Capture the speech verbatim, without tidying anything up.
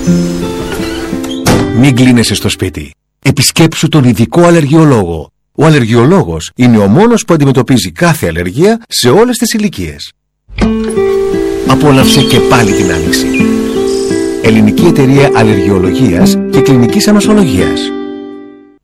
Μην κλείνεσαι στο σπίτι. Επισκέψου τον ειδικό αλλεργιολόγο. Ο αλλεργιολόγος είναι ο μόνος που αντιμετωπίζει κάθε αλλεργία σε όλες τις ηλικίες. Απόλαυσε και πάλι την άνοιξη. Ελληνική Εταιρεία Αλλεργιολογίας και Κλινικής Ανοσολογίας.